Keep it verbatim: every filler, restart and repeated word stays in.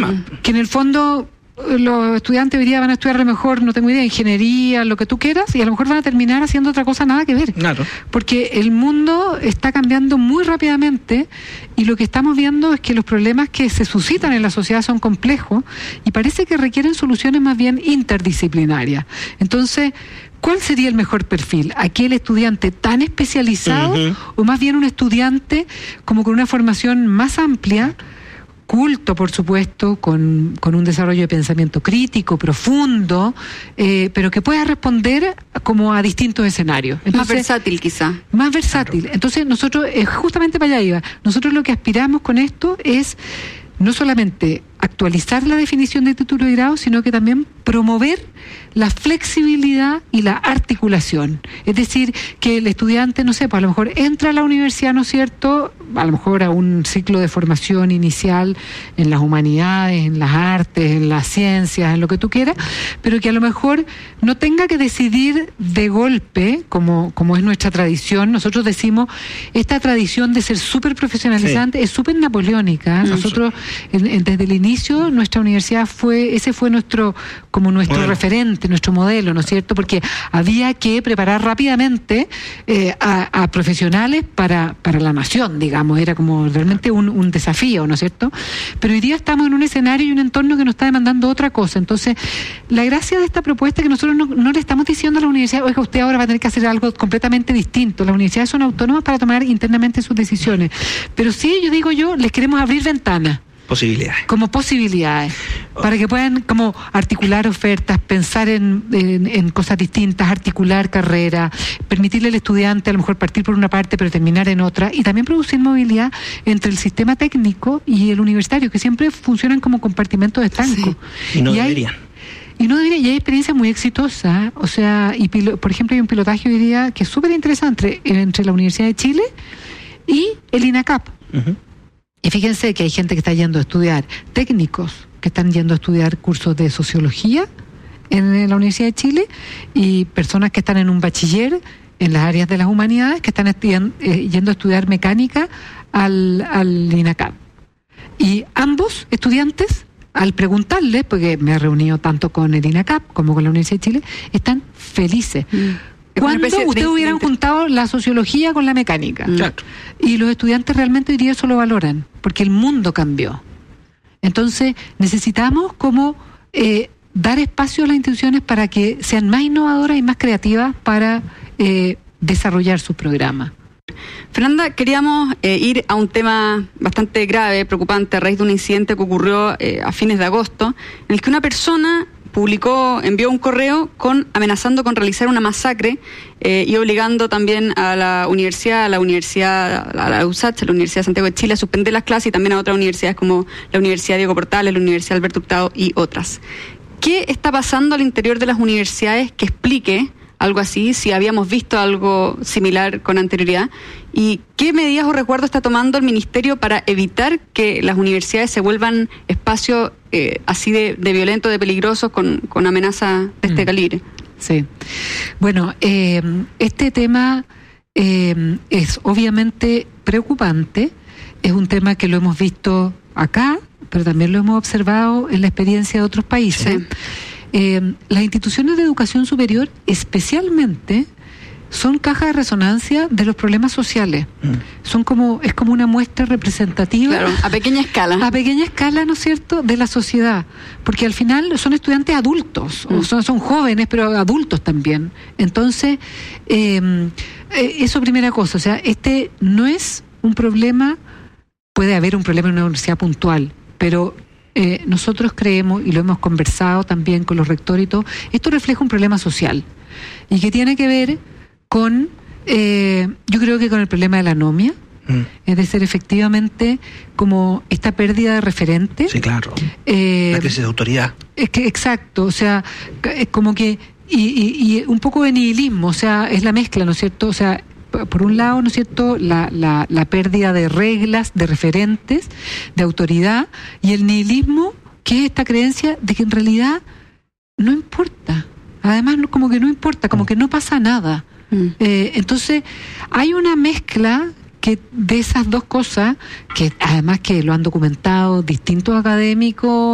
más. Que en el fondo los estudiantes hoy día van a estudiar a lo mejor, no tengo idea, ingeniería, lo que tú quieras, y a lo mejor van a terminar haciendo otra cosa nada que ver. Claro. Porque el mundo está cambiando muy rápidamente y lo que estamos viendo es que los problemas que se suscitan en la sociedad son complejos y parece que requieren soluciones más bien interdisciplinarias. Entonces, ¿cuál sería el mejor perfil? ¿Aquel estudiante tan especializado uh-huh. o más bien un estudiante como con una formación más amplia, culto, por supuesto, con, con un desarrollo de pensamiento crítico, profundo, eh, pero que pueda responder como a distintos escenarios? Entonces, más versátil quizá. Más versátil. Claro. Entonces nosotros, eh, justamente para allá iba, nosotros lo que aspiramos con esto es no solamente actualizar la definición de título de grado, sino que también promover la flexibilidad y la articulación. Es decir, que el estudiante, no sé, pues a lo mejor entra a la universidad, ¿no es cierto?, a lo mejor a un ciclo de formación inicial en las humanidades, en las artes, en las ciencias, en lo que tú quieras, pero que a lo mejor no tenga que decidir de golpe, como, como es nuestra tradición. Nosotros decimos, esta tradición de ser súper profesionalizante sí. es súper napoleónica. Nosotros, en, en, desde el inicio, nuestra universidad fue, ese fue nuestro, como nuestro bueno. referente, nuestro modelo, ¿no es cierto? Porque había que preparar rápidamente eh, a, a profesionales para, para la nación, digamos. Era como realmente un, un desafío, ¿no es cierto? Pero hoy día estamos en un escenario y un entorno que nos está demandando otra cosa. Entonces, la gracia de esta propuesta es que nosotros no, no le estamos diciendo a la universidad, oiga, usted ahora va a tener que hacer algo completamente distinto. Las universidades son autónomas para tomar internamente sus decisiones. Pero sí, yo digo yo, les queremos abrir ventanas. Posibilidades. Como posibilidades, para que puedan como articular ofertas, pensar en, en, en cosas distintas, articular carreras, permitirle al estudiante a lo mejor partir por una parte pero terminar en otra, y también producir movilidad entre el sistema técnico y el universitario, que siempre funcionan como compartimentos estancos. Sí. Y no y deberían. Hay, y no debería, y hay experiencias muy exitosas, o sea, y pilo, por ejemplo hay un pilotaje hoy día que es súper interesante entre, entre la Universidad de Chile y el INACAP. Uh-huh. Y fíjense que hay gente que está yendo a estudiar, técnicos que están yendo a estudiar cursos de sociología en la Universidad de Chile, y personas que están en un bachiller en las áreas de las humanidades que están estudiando, eh, yendo a estudiar mecánica al, al INACAP. Y ambos estudiantes, al preguntarles, porque me he reunido tanto con el INACAP como con la Universidad de Chile, están felices. Mm. ¿Cuándo ustedes de, hubieran de, juntado la sociología con la mecánica? Claro. Y los estudiantes realmente hoy día eso lo valoran, porque el mundo cambió. Entonces, necesitamos como eh, dar espacio a las instituciones para que sean más innovadoras y más creativas para eh, desarrollar sus programas. Fernanda, queríamos eh, ir a un tema bastante grave, preocupante, a raíz de un incidente que ocurrió eh, a fines de agosto, en el que una persona publicó, envió un correo con amenazando con realizar una masacre eh, y obligando también a la universidad, a la universidad, a la U S A C H, a la Universidad de Santiago de Chile, a suspender las clases, y también a otras universidades como la Universidad Diego Portales, la Universidad Alberto Hurtado y otras. ¿Qué está pasando al interior de las universidades que explique algo así, si habíamos visto algo similar con anterioridad? ¿Y qué medidas o resguardos está tomando el Ministerio para evitar que las universidades se vuelvan espacios eh, así de, de violentos, de peligrosos, con, con amenazas de este mm. calibre? Sí. Bueno, eh, este tema eh, es obviamente preocupante. Es un tema que lo hemos visto acá, pero también lo hemos observado en la experiencia de otros países. Sí. Eh, las instituciones de educación superior especialmente son caja de resonancia de los problemas sociales. Mm. Son como, es como una muestra representativa. Claro, a pequeña escala. A pequeña escala, ¿no es cierto?, de la sociedad. Porque al final son estudiantes adultos, mm. o son, son jóvenes, pero adultos también. Entonces, eh, eso primera cosa. O sea, este no es un problema, puede haber un problema en una universidad puntual, pero eh, nosotros creemos, y lo hemos conversado también con los rectores y todo, esto refleja un problema social. Y que tiene que ver con, eh, yo creo que con el problema de la anomia, mm. es decir, efectivamente, como esta pérdida de referente. Sí, claro. Eh, la crisis de autoridad. Es que, exacto, o sea, es como que, y, y, y un poco de nihilismo, o sea, es la mezcla, ¿no es cierto? O sea, por un lado, ¿no es cierto?, la, la, la pérdida de reglas, de referentes, de autoridad, y el nihilismo, que es esta creencia de que en realidad no importa. Además, no, como que no importa, como que no pasa nada. Mm. Eh, entonces, hay una mezcla que de esas dos cosas, que además que lo han documentado distintos académicos